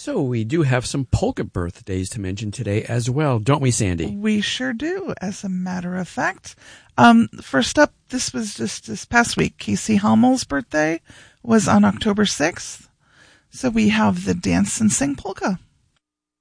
So we do have some polka birthdays to mention today as well, don't we, Sandy? We sure do, as a matter of fact. First up, this was just this past week. Casey Hammel's birthday was on October 6th. So we have the Dance and Sing Polka.